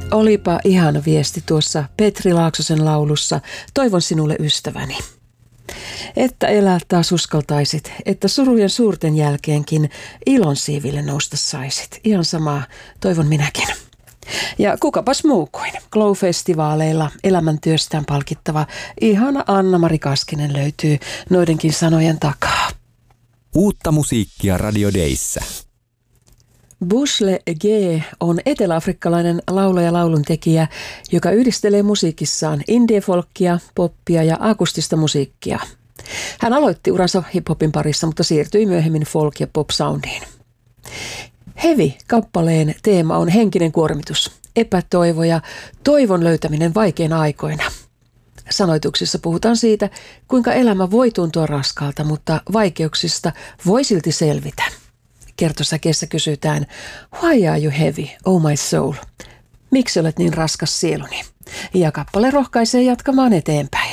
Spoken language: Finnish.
Olipa ihana viesti tuossa Petri Laaksosen laulussa Toivon sinulle ystäväni. Että elää taas uskaltaisit, että surujen suurten jälkeenkin ilon siiville nousta saisit. Ihan samaa toivon minäkin. Ja kukapas muu kuin Glow-festivaaleilla elämäntyöstään palkittava ihana Anna-Mari Kaskinen löytyy noidenkin sanojen takaa. Uutta musiikkia Radio Dayssä. Bushle G on eteläafrikkalainen laulaja ja lauluntekijä, joka yhdistelee musiikissaan indie-folkkia, poppia ja akustista musiikkia. Hän aloitti uransa hiphopin parissa, mutta siirtyi myöhemmin folk- ja pop-soundiin. Heavy-kappaleen teema on henkinen kuormitus, epätoivo ja toivon löytäminen vaikeina aikoina. Sanoituksissa puhutaan siitä, kuinka elämä voi tuntua raskaalta, mutta vaikeuksista voi silti selvitä. Kertosäkeessä kysytään, why are you heavy, oh my soul? Miksi olet niin raskas sieluni? Ja kappale rohkaisee jatkamaan eteenpäin.